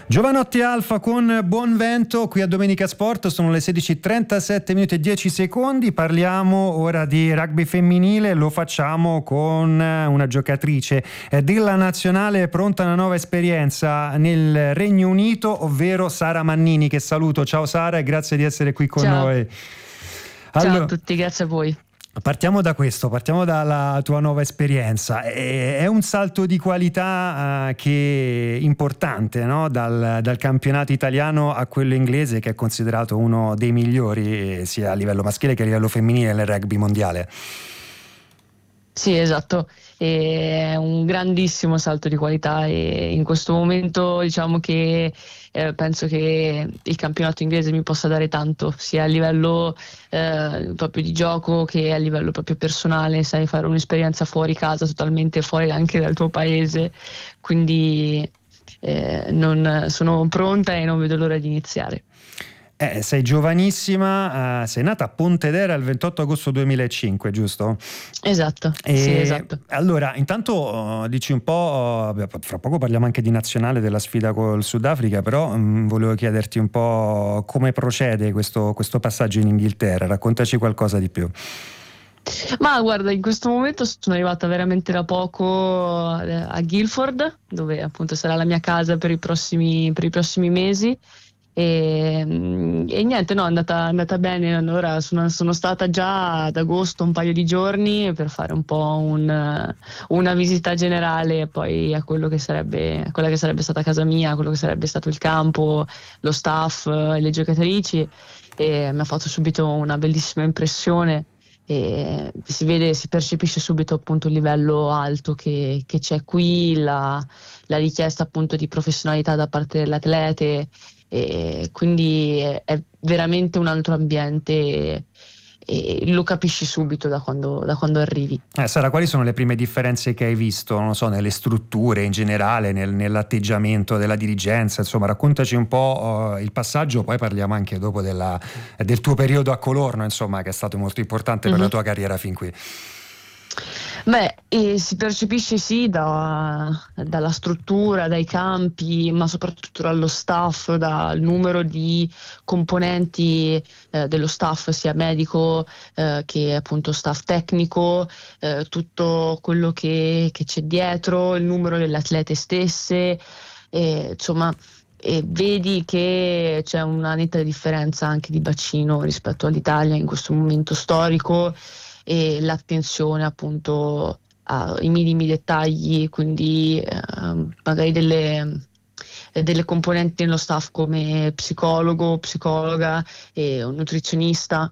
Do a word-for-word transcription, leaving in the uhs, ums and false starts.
Giovanotti Alfa con Buon Vento qui a Domenica Sport, sono le sedici e trentasette minuti e dieci secondi. Parliamo ora di rugby femminile, lo facciamo con una giocatrice della nazionale pronta a una nuova esperienza nel Regno Unito, ovvero Sara Mannini, che saluto. Ciao Sara e grazie di essere qui con Ciao. noi. Allora, ciao a Allora, tutti, grazie a voi. Partiamo da questo, partiamo dalla tua nuova esperienza. È un salto di qualità uh, che è importante, no? Dal, dal campionato italiano a quello inglese, che è considerato uno dei migliori sia a livello maschile che a livello femminile nel rugby mondiale. Sì, esatto, è un grandissimo salto di qualità e in questo momento diciamo che eh, penso che il campionato inglese mi possa dare tanto, sia a livello eh, proprio di gioco che a livello proprio personale, sai, fare un'esperienza fuori casa, totalmente fuori anche dal tuo paese, quindi eh, non, sono pronta e non vedo l'ora di iniziare. Eh, sei giovanissima, uh, sei nata a Pontedera il ventotto agosto duemilacinque, giusto? Esatto, E sì, esatto. Allora, intanto uh, dici un po', uh, fra poco parliamo anche di nazionale della sfida col Sudafrica, però um, volevo chiederti un po' come procede questo, questo passaggio in Inghilterra, raccontaci qualcosa di più. Ma guarda, in questo momento sono arrivata veramente da poco a Guildford, dove appunto sarà la mia casa per i prossimi, per i prossimi mesi. E, e niente, no, è andata, è andata bene. Allora sono, sono stata già ad agosto un paio di giorni per fare un po' un, una visita generale poi a quello che sarebbe, a quella che sarebbe stata casa mia, quello che sarebbe stato il campo, lo staff, le giocatrici, e mi ha fatto subito una bellissima impressione. E si vede, si percepisce subito appunto il livello alto che, che c'è qui, la, la richiesta appunto di professionalità da parte delle atlete, e quindi è, è veramente un altro ambiente e, e lo capisci subito da quando, da quando arrivi. Eh, Sara, quali sono le prime differenze che hai visto, non so, nelle strutture in generale, nel, nell'atteggiamento della dirigenza? Insomma, raccontaci un po' uh, il passaggio, poi parliamo anche dopo della, del tuo periodo a Colorno, insomma, che è stato molto importante per mm-hmm. la tua carriera fin qui. Beh, eh, si percepisce sì da, dalla struttura, dai campi, ma soprattutto dallo staff, dal numero di componenti eh, dello staff, sia medico eh, che appunto staff tecnico, eh, tutto quello che, che c'è dietro, il numero delle atlete stesse, eh, insomma. E vedi che c'è una netta differenza anche di bacino rispetto all'Italia in questo momento storico, e l'attenzione appunto ai minimi dettagli, quindi eh, magari delle, delle componenti nello staff come psicologo, psicologa e un nutrizionista,